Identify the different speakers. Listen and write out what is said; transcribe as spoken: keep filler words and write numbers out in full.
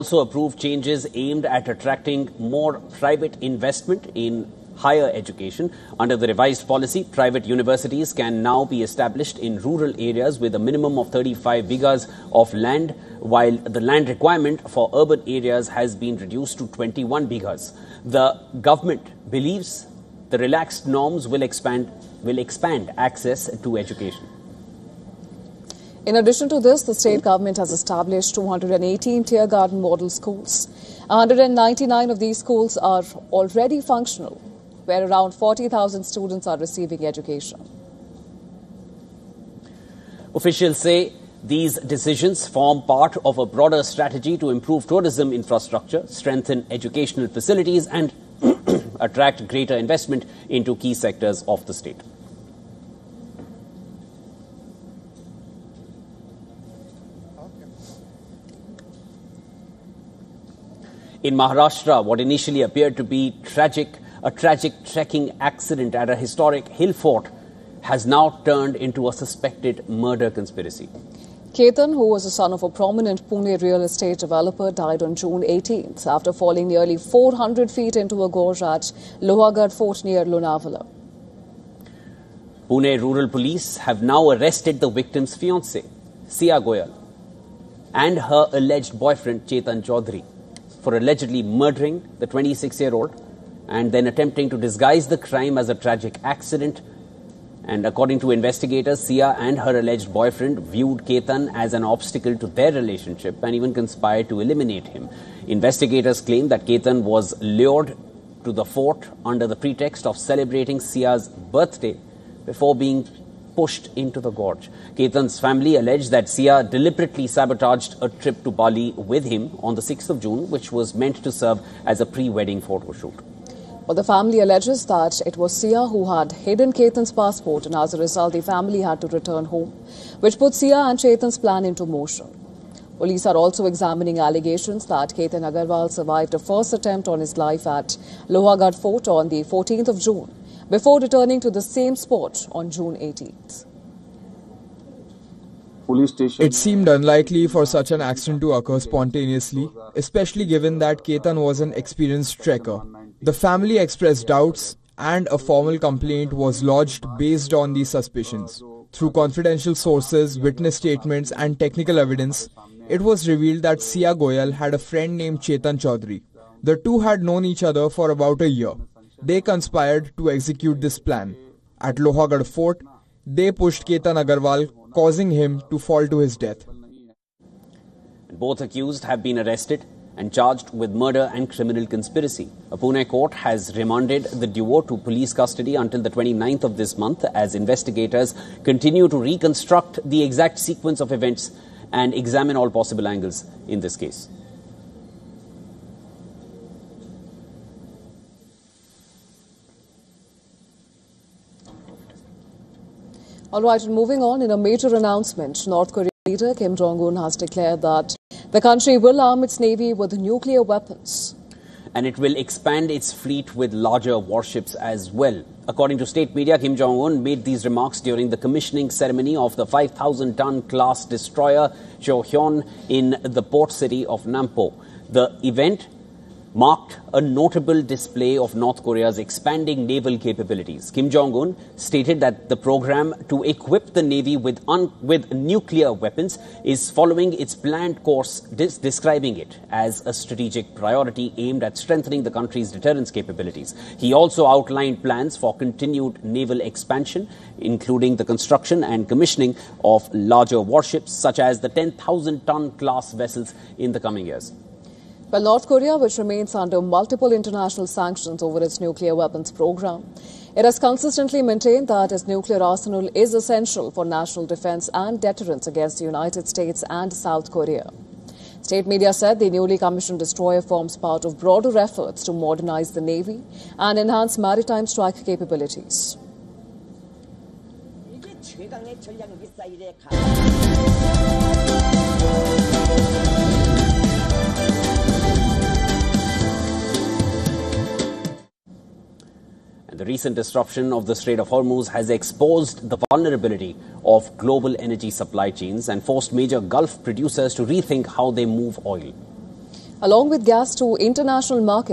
Speaker 1: Also approved changes aimed at attracting more private investment in higher education. Under the revised policy, private universities can now be established in rural areas with a minimum of thirty-five bighas of land, while the land requirement for urban areas has been reduced to twenty-one bighas. The government believes the relaxed norms will expand, will expand access to education.
Speaker 2: In addition to this, the state government has established two hundred eighteen Tier Garden model schools. one hundred ninety-nine of these schools are already functional, where around forty thousand students are receiving education.
Speaker 1: Officials say these decisions form part of a broader strategy to improve tourism infrastructure, strengthen educational facilities and attract greater investment into key sectors of the state. In Maharashtra, what initially appeared to be tragic, a tragic trekking accident at a historic hill fort has now turned into a suspected murder conspiracy.
Speaker 2: Ketan, who was the son of a prominent Pune real estate developer, died on June eighteenth after falling nearly four hundred feet into a gorge at Lohagarh Fort near Lonavala.
Speaker 1: Pune rural police have now arrested the victim's fiancée, Sia Goyal, and her alleged boyfriend, Chetan Chaudhary, for allegedly murdering the twenty-six-year-old and then attempting to disguise the crime as a tragic accident. And according to investigators, Sia and her alleged boyfriend viewed Ketan as an obstacle to their relationship and even conspired to eliminate him. Investigators claim that Ketan was lured to the fort under the pretext of celebrating Sia's birthday before being pushed into the gorge. Ketan's family alleged that Sia deliberately sabotaged a trip to Bali with him on the sixth of June, which was meant to serve as a pre-wedding photo shoot.
Speaker 2: Well, the family alleges that it was Sia who had hidden Ketan's passport, and as a result, the family had to return home, which put Sia and Chetan's plan into motion. Police are also examining allegations that Ketan Agarwal survived a first attempt on his life at Lohagarh Fort on the fourteenth of June, before returning to the same spot on June eighteenth.
Speaker 3: It seemed unlikely for such an accident to occur spontaneously, especially given that Ketan was an experienced trekker. The family expressed doubts and a formal complaint was lodged based on these suspicions. Through confidential sources, witness statements and technical evidence, it was revealed that Sia Goyal had a friend named Chetan Chaudhary. The two had known each other for about a year. They conspired to execute this plan. At Lohagarh Fort, they pushed Ketan Agarwal, causing him to fall to his death.
Speaker 1: Both accused have been arrested and charged with murder and criminal conspiracy. A Pune court has remanded the duo to police custody until the twenty-ninth of this month as investigators continue to reconstruct the exact sequence of events and examine all possible angles in this case.
Speaker 2: All right, and moving on, in a major announcement, North Korean leader Kim Jong-un has declared that the country will arm its navy with nuclear weapons.
Speaker 1: And it will expand its fleet with larger warships as well. According to state media, Kim Jong-un made these remarks during the commissioning ceremony of the five thousand ton class destroyer Joseon in the port city of Nampo. The event marked a notable display of North Korea's expanding naval capabilities. Kim Jong-un stated that the program to equip the Navy with, un with nuclear weapons is following its planned course, describing it as a strategic priority aimed at strengthening the country's deterrence capabilities. He also outlined plans for continued naval expansion, including the construction and commissioning of larger warships, such as the ten thousand ton class vessels in the coming years.
Speaker 2: Well, North Korea, which remains under multiple international sanctions over its nuclear weapons program, it has consistently maintained that its nuclear arsenal is essential for national defense and deterrence against the United States and South Korea. State media said the newly commissioned destroyer forms part of broader efforts to modernize the Navy and enhance maritime strike capabilities.
Speaker 1: The recent disruption of the Strait of Hormuz has exposed the vulnerability of global energy supply chains and forced major Gulf producers to rethink how they move oil.
Speaker 2: along with gas to international markets.